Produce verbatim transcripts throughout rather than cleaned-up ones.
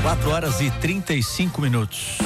quatro horas e trinta e cinco minutos.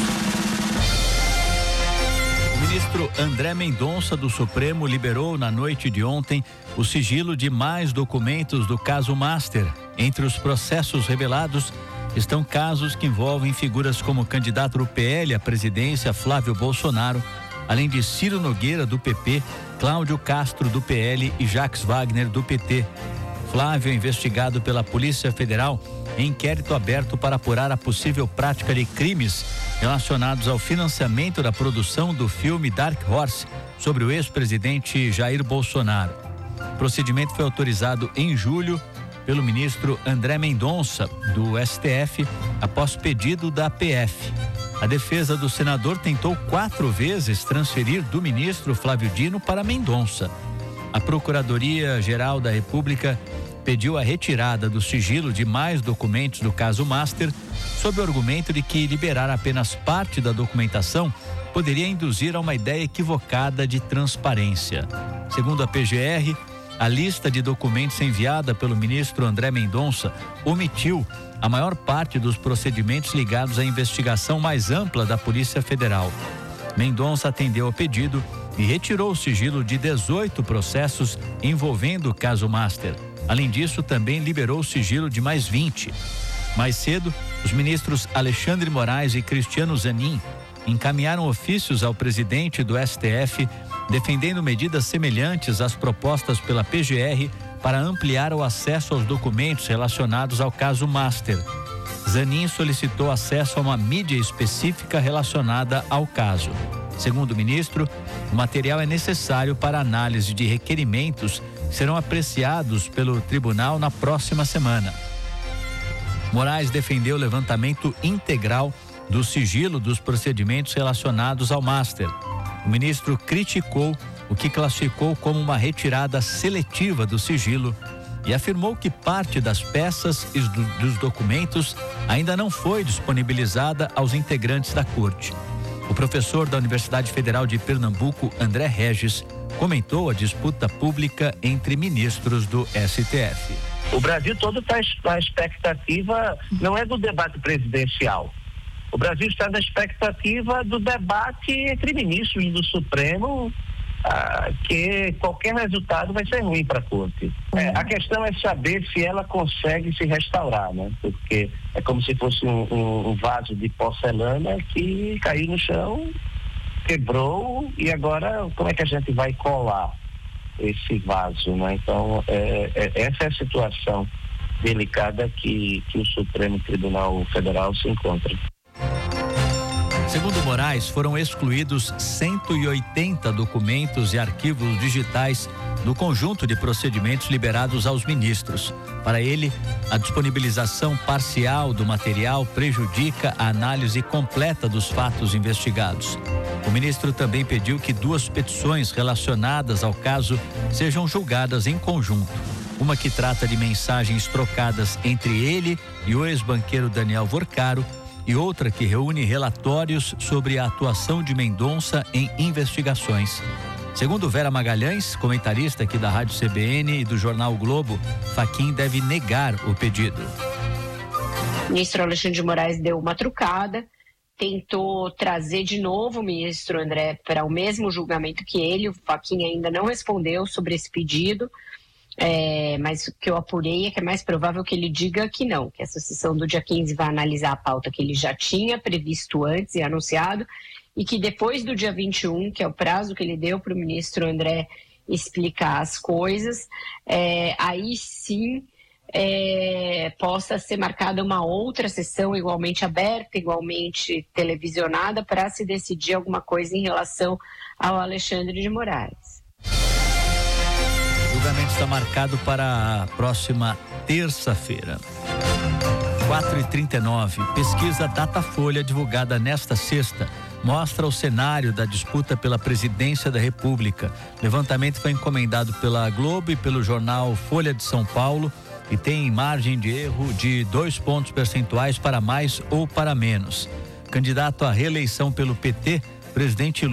O ministro André Mendonça do Supremo liberou na noite de ontem o sigilo de mais documentos do caso Master. Entre os processos revelados estão casos que envolvem figuras como o candidato do P L à presidência Flávio Bolsonaro, além de Ciro Nogueira do P P, Cláudio Castro do P L e Jacques Wagner do P T. Flávio é investigado pela Polícia Federal em inquérito aberto para apurar a possível prática de crimes relacionados ao financiamento da produção do filme Dark Horse sobre o ex-presidente Jair Bolsonaro. O procedimento foi autorizado em julho pelo ministro André Mendonça, do S T F, após pedido da P F. A defesa do senador tentou quatro vezes transferir do ministro Flávio Dino para Mendonça. A Procuradoria-Geral da República pediu a retirada do sigilo de mais documentos do caso Master, sob o argumento de que liberar apenas parte da documentação poderia induzir a uma ideia equivocada de transparência. Segundo a P G R, a lista de documentos enviada pelo ministro André Mendonça omitiu a maior parte dos procedimentos ligados à investigação mais ampla da Polícia Federal. Mendonça atendeu ao pedido e retirou o sigilo de dezoito processos envolvendo o caso Master. Além disso, também liberou o sigilo de mais vinte. Mais cedo, os ministros Alexandre Moraes e Cristiano Zanin encaminharam ofícios ao presidente do S T F defendendo medidas semelhantes às propostas pela P G R para ampliar o acesso aos documentos relacionados ao caso Master. Zanin solicitou acesso a uma mídia específica relacionada ao caso. Segundo o ministro, o material é necessário para análise de requerimentos que serão apreciados pelo tribunal na próxima semana. Moraes defendeu o levantamento integral do sigilo dos procedimentos relacionados ao Master. O ministro criticou o que classificou como uma retirada seletiva do sigilo e afirmou que parte das peças e dos documentos ainda não foi disponibilizada aos integrantes da corte. O professor da Universidade Federal de Pernambuco, André Regis, comentou a disputa pública entre ministros do S T F. O Brasil todo está na expectativa, não é do debate presidencial. O Brasil está na expectativa do debate entre ministros do Supremo, ah, que qualquer resultado vai ser ruim para a corte. É, a questão é saber se ela consegue se restaurar, né? Porque é como se fosse um, um, um vaso de porcelana que caiu no chão, quebrou, e agora como é que a gente vai colar esse vaso, né? Então, é, é, essa é a situação delicada que, que o Supremo Tribunal Federal se encontra. Segundo Moraes, foram excluídos cento e oitenta documentos e arquivos digitais do conjunto de procedimentos liberados aos ministros. Para ele, a disponibilização parcial do material prejudica a análise completa dos fatos investigados. O ministro também pediu que duas petições relacionadas ao caso sejam julgadas em conjunto. Uma que trata de mensagens trocadas entre ele e o ex-banqueiro Daniel Vorcaro, e outra que reúne relatórios sobre a atuação de Mendonça em investigações. Segundo Vera Magalhães, comentarista aqui da Rádio C B N e do Jornal o Globo, Fachin deve negar o pedido. O ministro Alexandre de Moraes deu uma trucada, tentou trazer de novo o ministro André para o mesmo julgamento que ele. O Fachin ainda não respondeu sobre esse pedido. É, mas o que eu apurei é que é mais provável que ele diga que não, que essa sessão do dia quinze vai analisar a pauta que ele já tinha previsto antes e anunciado, e que depois do dia vinte e um, que é o prazo que ele deu para o ministro André explicar as coisas, é, aí sim é, possa ser marcada uma outra sessão igualmente aberta, igualmente televisionada, para se decidir alguma coisa em relação ao Alexandre de Moraes. O julgamento está marcado para a próxima terça-feira. quatro e trinta e nove. Pesquisa Datafolha, divulgada nesta sexta, mostra o cenário da disputa pela presidência da República. O levantamento foi encomendado pela Globo e pelo jornal Folha de São Paulo e tem margem de erro de dois pontos percentuais para mais ou para menos. Candidato à reeleição pelo P T, presidente